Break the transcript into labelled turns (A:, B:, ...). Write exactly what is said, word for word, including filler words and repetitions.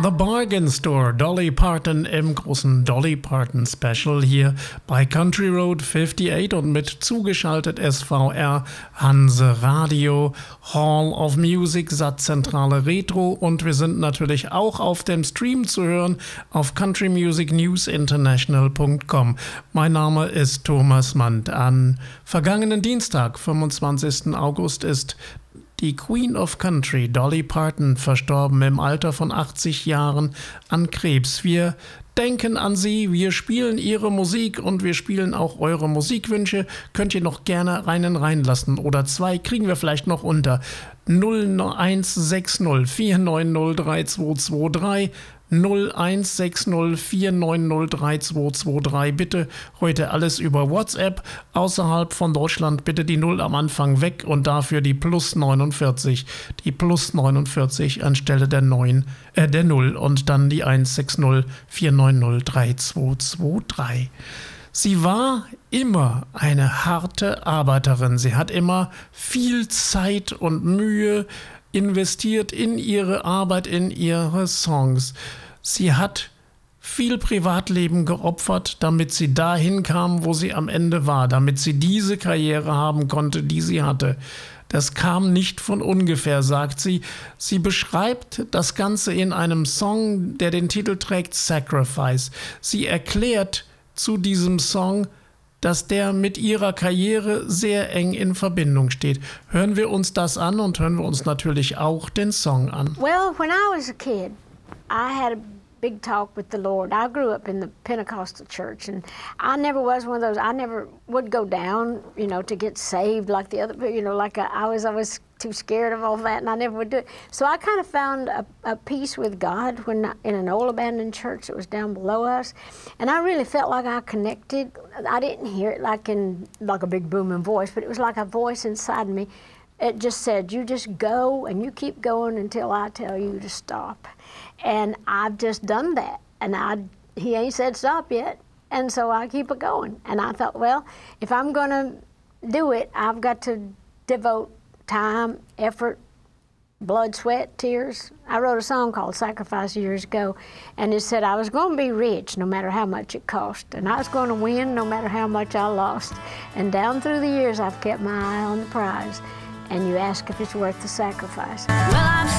A: The Bargain Store, Dolly Parton im großen Dolly Parton Special hier bei Country Road achtundfünfzig und mit zugeschaltet S V R, Hanse Radio, Hall of Music, Satzzentrale Retro und wir sind natürlich auch auf dem Stream zu hören auf country music news international punkt com. Mein Name ist Thomas Mann. Am vergangenen Dienstag, fünfundzwanzigsten August, ist die Queen of Country, Dolly Parton, verstorben im Alter von achtzig Jahren an Krebs. Wir denken an sie, wir spielen ihre Musik und wir spielen auch eure Musikwünsche. Könnt ihr noch gerne reinen reinlassen oder zwei kriegen wir vielleicht noch unter null eins sechs null vier neun null drei zwei zwei drei. null eins sechs null vier neun null drei zwei zwei drei. Bitte heute alles über WhatsApp. Außerhalb von Deutschland bitte die null am Anfang weg und dafür die plus neunundvierzig. Die plus neunundvierzig anstelle der neun, äh, der null und dann die eins sechs null vier neun null drei zwei zwei drei. Sie war immer eine harte Arbeiterin. Sie hat immer viel Zeit und Mühe investiert in ihre Arbeit, in ihre Songs. Sie hat viel Privatleben geopfert, damit sie dahin kam, wo sie am Ende war, damit sie diese Karriere haben konnte, die sie hatte. Das kam nicht von ungefähr, sagt sie. Sie beschreibt das Ganze in einem Song, der den Titel trägt Sacrifice. Sie erklärt zu diesem Song, dass der mit ihrer Karriere sehr eng in Verbindung steht. Hören wir uns das an und hören wir uns natürlich auch den Song an.
B: Well, when I was a kid, I had a big talk with the Lord. I grew up in the Pentecostal church, and I never was one of those, I never would go down, you know, to get saved like the other, you know, like I, I was always too scared of all that, and I never would do it. So I kind of found a, a peace with God when I, in an old abandoned church that was down below us, and I really felt like I connected. I didn't hear it like in like a big booming voice, but it was like a voice inside me. It just said, you just go and you keep going until I tell you to stop. And I've just done that, and I he ain't said stop yet, and so I keep it going. And I thought, well, if I'm going to do it, I've got to devote time, effort, blood, sweat, tears. I wrote a song called Sacrifice years ago, and it said I was going to be rich no matter how much it cost, and I was going to win no matter how much I lost. And down through the years, I've kept my eye on the prize, and you ask if it's worth the sacrifice. Well, I'm